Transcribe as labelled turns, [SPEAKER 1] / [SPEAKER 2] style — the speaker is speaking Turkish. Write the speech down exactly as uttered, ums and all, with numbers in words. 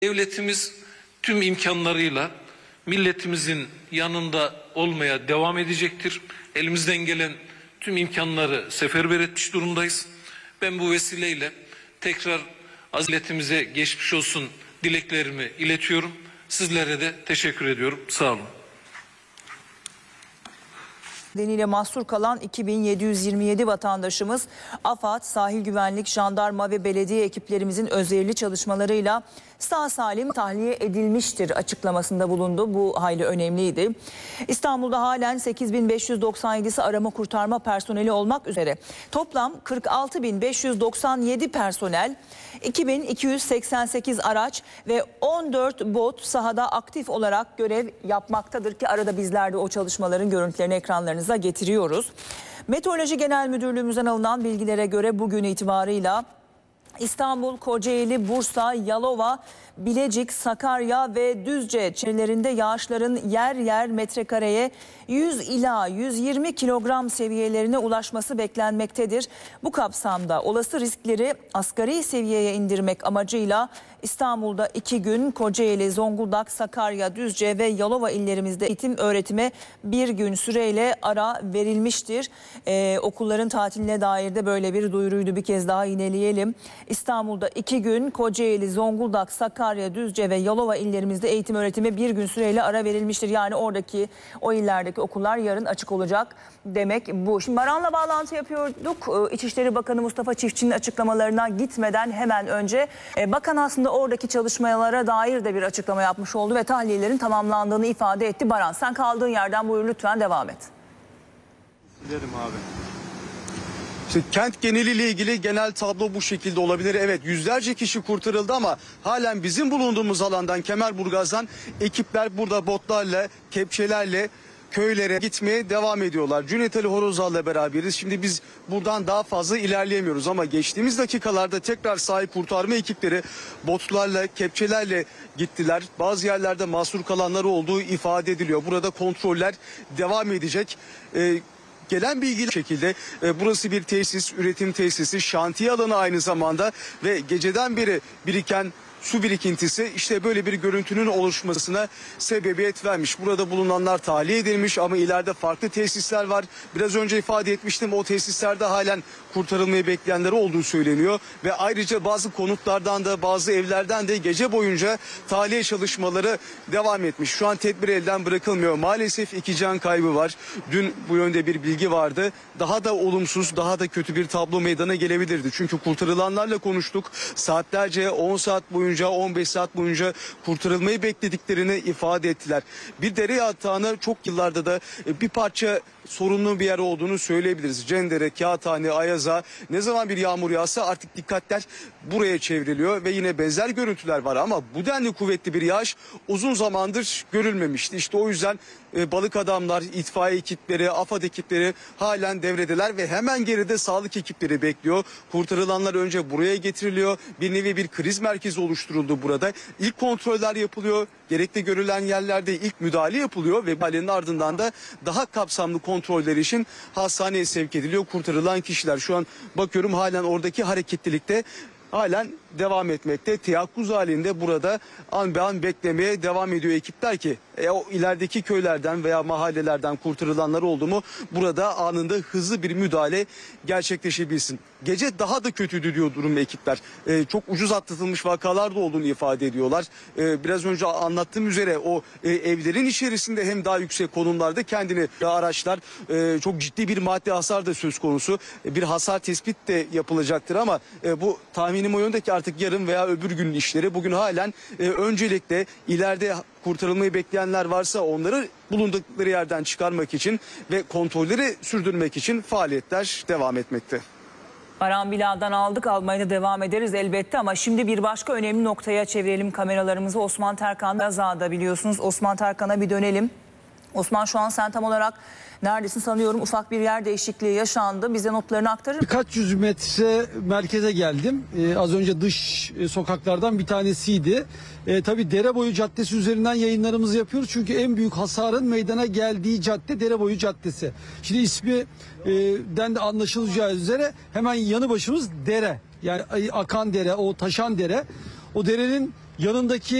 [SPEAKER 1] Devletimiz tüm imkanlarıyla milletimizin yanında olmaya devam edecektir. Elimizden gelen tüm imkanları seferber etmiş durumdayız. Ben bu vesileyle tekrar milletimize geçmiş olsun dileklerimi iletiyorum. Sizlere de teşekkür ediyorum. Sağ olun.
[SPEAKER 2] Nedeniyle mahsur kalan iki bin yedi yüz yirmi yedi vatandaşımız AFAD, Sahil Güvenlik, Jandarma ve belediye ekiplerimizin özverili çalışmalarıyla sağ salim tahliye edilmiştir açıklamasında bulundu. Bu hayli önemliydi. İstanbul'da halen sekiz bin beş yüz doksan yedisi arama kurtarma personeli olmak üzere toplam kırk altı bin beş yüz doksan yedi personel, iki bin iki yüz seksen sekiz araç ve on dört bot sahada aktif olarak görev yapmaktadır ki arada bizler de o çalışmaların görüntülerini ekranlarınıza getiriyoruz. Meteoroloji Genel Müdürlüğümüzden alınan bilgilere göre bugün itibarıyla İstanbul, Kocaeli, Bursa, Yalova, Bilecik, Sakarya ve Düzce çevrelerinde yağışların yer yer metrekareye yüz ila yüz yirmi kilogram seviyelerine ulaşması beklenmektedir. Bu kapsamda olası riskleri asgari seviyeye indirmek amacıyla İstanbul'da iki gün, Kocaeli, Zonguldak, Sakarya, Düzce ve Yalova illerimizde eğitim öğretime bir gün süreyle ara verilmiştir. Ee, okulların tatiline dair de böyle bir duyuruydu, bir kez daha yineleyelim. İstanbul'da iki gün, Kocaeli, Zonguldak, Sakarya, Düzce ve Yalova illerimizde eğitim öğretime bir gün süreyle ara verilmiştir. Yani oradaki o illerdeki okullar yarın açık olacak demek bu. Şimdi Baran'la bağlantı yapıyorduk. İçişleri Bakanı Mustafa Çiftçi'nin açıklamalarına gitmeden hemen önce bakan aslında oradaki çalışmalara dair de bir açıklama yapmış oldu ve tahliyelerin tamamlandığını ifade etti. Baran, sen kaldığın yerden buyur, lütfen devam et.
[SPEAKER 3] Dilerim abi. İşte kent geneliyle ilgili genel tablo bu şekilde olabilir. Evet, yüzlerce kişi kurtarıldı ama halen bizim bulunduğumuz alandan, Kemerburgaz'dan ekipler burada botlarla, kepçelerle köylere gitmeye devam ediyorlar. Cüneyt Ali Horozal'la beraberiz. Şimdi biz buradan daha fazla ilerleyemiyoruz ama geçtiğimiz dakikalarda tekrar sahil kurtarma ekipleri botlarla, kepçelerle gittiler. Bazı yerlerde mahsur kalanlar olduğu ifade ediliyor. Burada kontroller devam edecek. Ee, Gelen bilgi şekilde e, burası bir tesis, üretim tesisi, şantiye alanı aynı zamanda ve geceden beri biriken su birikintisi işte böyle bir görüntünün oluşmasına sebebiyet vermiş. Burada bulunanlar tahliye edilmiş ama ileride farklı tesisler var. Biraz önce ifade etmiştim, o tesislerde halen kurtarılmayı bekleyenler olduğu söyleniyor. Ve ayrıca bazı konutlardan da bazı evlerden de gece boyunca tahliye çalışmaları devam etmiş. Şu an tedbir elden bırakılmıyor. Maalesef iki can kaybı var. Dün bu yönde bir bilgi vardı. Daha da olumsuz, daha da kötü bir tablo meydana gelebilirdi. Çünkü kurtarılanlarla konuştuk. Saatlerce, on saat boyunca, on beş saat boyunca kurtarılmayı beklediklerini ifade ettiler. Bir dere yatağına çok yıllarda da bir parça sorunlu bir yer olduğunu söyleyebiliriz. Cendere, Kağıthane, Ayaza, ne zaman bir yağmur yağsa artık dikkatler buraya çevriliyor ve yine benzer görüntüler var ama bu denli kuvvetli bir yağış uzun zamandır görülmemişti. İşte o yüzden e, balık adamlar, itfaiye ekipleri, AFAD ekipleri halen devredeler ve hemen geride sağlık ekipleri bekliyor. Kurtarılanlar önce buraya getiriliyor. Bir nevi bir kriz merkezi oluşturuldu burada. İlk kontroller yapılıyor. Gerekli görülen yerlerde ilk müdahale yapılıyor ve müdahalenin ardından da daha kapsamlı kontroller için hastaneye sevk ediliyor. Kurtarılan kişiler şu an bakıyorum halen oradaki hareketlilikte halen devam etmekte. Teyakkuz halinde burada an be an beklemeye devam ediyor ekipler ki e, o ilerideki köylerden veya mahallelerden kurtarılanlar oldu mu burada anında hızlı bir müdahale gerçekleşebilsin. Gece daha da kötüydü diyor durum ekipler. E, çok ucuz atlatılmış vakalar da olduğunu ifade ediyorlar. E, biraz önce anlattığım üzere o e, evlerin içerisinde hem daha yüksek konumlarda kendini araçlar e, çok ciddi bir maddi hasar da söz konusu. E, bir hasar tespit de yapılacaktır ama e, bu tahminim o yöndeki artık yarın veya öbür günün işleri. Bugün halen e, öncelikle ileride kurtarılmayı bekleyenler varsa onları bulundukları yerden çıkarmak için ve kontrolleri sürdürmek için faaliyetler devam etmekte.
[SPEAKER 2] Baran, Bilal'dan aldık, almaya da devam ederiz elbette ama şimdi bir başka önemli noktaya çevirelim kameralarımızı. Osman Terkan Gaza'da, biliyorsunuz. Osman Terkan'a bir dönelim. Osman, şu an sen tam olarak neredesin? Sanıyorum ufak bir yer değişikliği yaşandı. Bize notlarını aktarır mısın?
[SPEAKER 4] Birkaç yüz metre merkeze geldim. Ee, az önce dış e, sokaklardan bir tanesiydi. E, tabii Dereboyu Caddesi üzerinden yayınlarımızı yapıyoruz. Çünkü en büyük hasarın meydana geldiği cadde Dereboyu Caddesi. Şimdi isminden de anlaşılacağı üzere hemen yanı başımız dere. Yani akan dere, o taşan dere. O derenin yanındaki